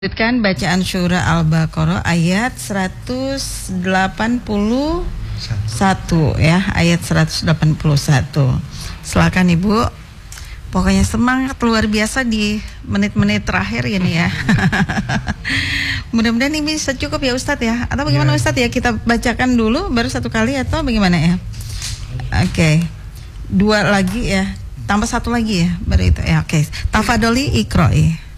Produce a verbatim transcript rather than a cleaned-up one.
Lanjutkan bacaan surah Al-Baqarah ayat seratus delapan puluh satu ya, ayat seratus delapan puluh satu. Silakan Ibu. Pokoknya semangat luar biasa di menit-menit terakhir ini ya. Mudah-mudahan ini bisa cukup ya Ustadz ya. Atau bagaimana ya. Ustadz ya, kita bacakan dulu baru satu kali atau bagaimana ya? Oke. Okay. Dua lagi ya. Tambah satu lagi ya baru itu ya. Oke. Okay. Tafadholi iqra'i.